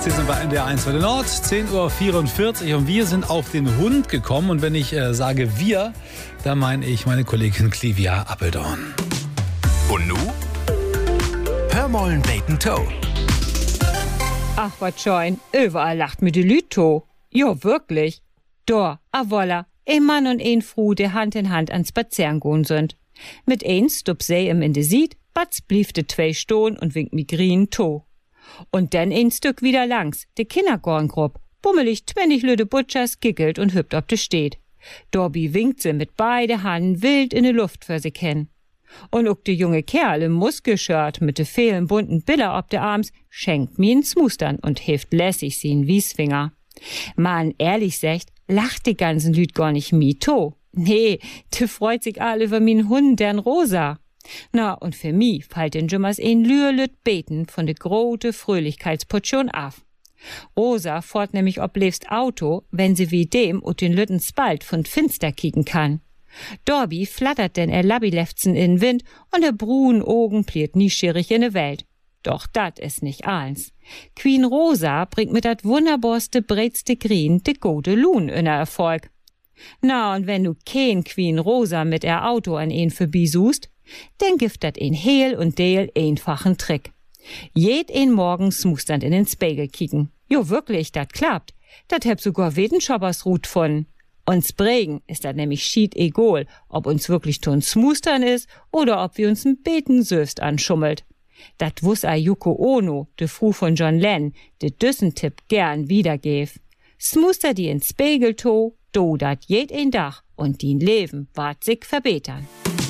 Sie sind bei NDR 1 für den Nord, 10:44 Uhr und wir sind auf den Hund gekommen. Und wenn ich sage wir, dann meine ich meine Kollegin Clivia Appeldorn. Und nu? Hör mollen Bacon Toe. Ach, wat schein, überall lacht mir die Lüt to. Jo, wirklich. Da, a wolla, ein Mann und ein Frau, die Hand in Hand ans Spazieren gehen sind. Mit eins stup sie im in de Sied, batz blieb de 2 Stohn und winkt mi green to. Und dann ein Stück wieder langs, de Kindergorngrupp, bummelig 20 lüde Butchers giggelt und hüpft ob de steht. Dorbi winkt sie mit beide Handen wild in de Luft für sie kennen. Und ook de junge Kerl im Muskelshirt mit de vielen bunten Biller ob de Arms schenkt mi n Smustern und hilft lässig sie n Wiesfinger. Man, ehrlich secht, lacht die ganzen Lüd gar nicht mi to. Nee, de freut sich all über min Hund, dern Rosa. Na, und für mi fallt den Jummers ein Lüerlüt beten von de grote Fröhlichkeitsportion af. Rosa fort nämlich oblebst Auto, wenn sie wie dem und den Lütten Spalt von Finster kicken kann. Dorbi flattert denn Labilefzen in Wind und der brun Augen pliert nieschierig in de Welt. Doch dat is nicht eins. Queen Rosa bringt mit dat wunderbarste breitste Green de gode Luhn in Erfolg. Na, und wenn du kein Queen Rosa mit Auto an een vorbei-suchst, dann gibt dat ein Heel und Deel einfachen Trick. Jeden morgens musst dann in den Spiegel kicken. Jo, wirklich, dat klappt. Dat heb sogar Wetenschoppers-Rut von. Uns Bregen ist dat nämlich schied egal, ob uns wirklich tun Smustern is oder ob wir uns n Betensöst anschummelt. Dat wuss a Yoko Ono, de Fru von John Lennon, de Düssentipp gern wiedergäf. Smuster die ins Spiegel to, do dat jeden Dach und din Leben ward sich verbetern.